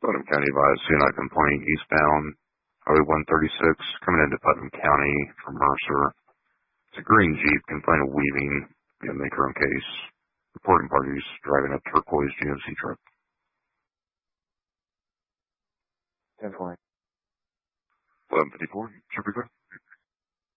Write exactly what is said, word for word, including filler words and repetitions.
Putnam County advised C N I complaint eastbound Highway one thirty-six coming into Putnam County from Mercer. It's a green Jeep complaint of weaving in the current case. Reporting parties driving a turquoise G M C truck. ten twenty. eleven fifty-four. Should be good.